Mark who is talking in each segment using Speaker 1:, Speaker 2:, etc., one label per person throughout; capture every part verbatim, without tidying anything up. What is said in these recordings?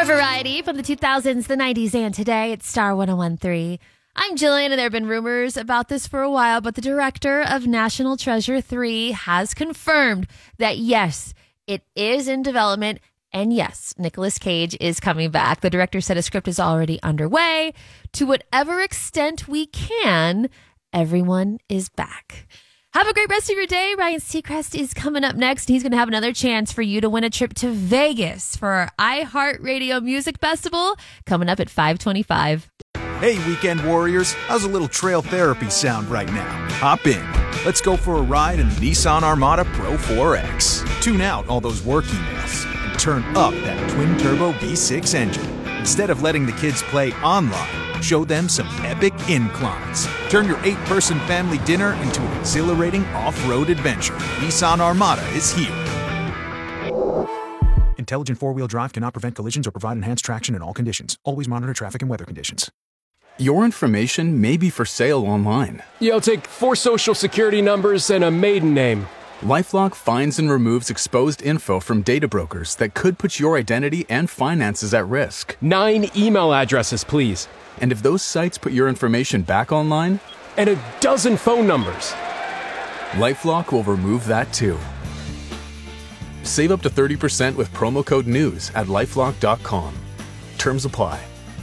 Speaker 1: More variety from the two thousands, the nineties, and today. It's Star one oh one three. I'm Jillian, and there have been rumors about this for a while, but the director of National Treasure three has confirmed that, yes, it is in development, and yes, Nicolas Cage is coming back. The director said a script is already underway. To whatever extent we can, everyone is back. Have a great rest of your day. Ryan Seacrest is coming up next. He's going to have another chance for you to win a trip to Vegas for our iHeartRadio Music Festival coming up at five twenty-five.
Speaker 2: Hey, weekend warriors. How's a little trail therapy sound right now? Hop in. Let's go for a ride in the Nissan Armada Pro four X. Tune out all those work emails and turn up that twin-turbo V six engine. Instead of letting the kids play online, show them some epic inclines. Turn your eight-person family dinner into an exhilarating off-road adventure. Nissan Armada is here. Intelligent four-wheel drive cannot prevent collisions or provide enhanced traction in all conditions. Always monitor traffic and weather conditions.
Speaker 3: Your information may be for sale online.
Speaker 4: Yeah, I'll take four social security numbers and a maiden name.
Speaker 3: LifeLock finds and removes exposed info from data brokers that could put your identity and finances at risk.
Speaker 4: Nine email addresses, please.
Speaker 3: And if those sites put your information back online?
Speaker 4: And a dozen phone numbers.
Speaker 3: LifeLock will remove that too. Save up to thirty percent with promo code NEWS at lifelock dot com. Terms apply.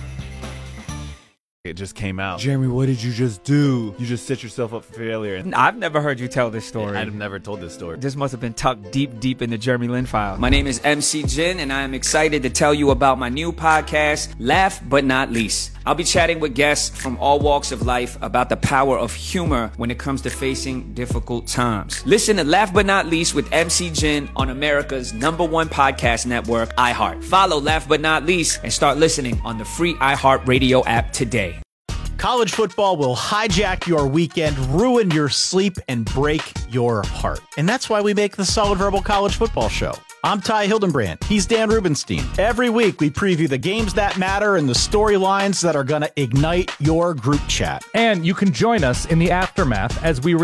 Speaker 5: It just came out.
Speaker 6: Jeremy, what did you just do? You just set yourself up for failure.
Speaker 7: I've never heard you tell this story.
Speaker 5: I've never told this story.
Speaker 7: This must have been tucked deep, deep in the Jeremy Lin file.
Speaker 8: My name is M C Jin, and I am excited to tell you about my new podcast, Laugh But Not Least. I'll be chatting with guests from all walks of life about the power of humor when it comes to facing difficult times. Listen to Laugh But Not Least with M C Jin on America's number one podcast network, iHeart. Follow Laugh But Not Least and start listening on the free iHeartRadio app today.
Speaker 9: College football will hijack your weekend, ruin your sleep, and break your heart. And that's why we make the Solid Verbal College Football Show. I'm Ty Hildenbrand. He's Dan Rubenstein. Every week, we preview the games that matter and the storylines that are going to ignite your group chat.
Speaker 10: And you can join us in the aftermath as we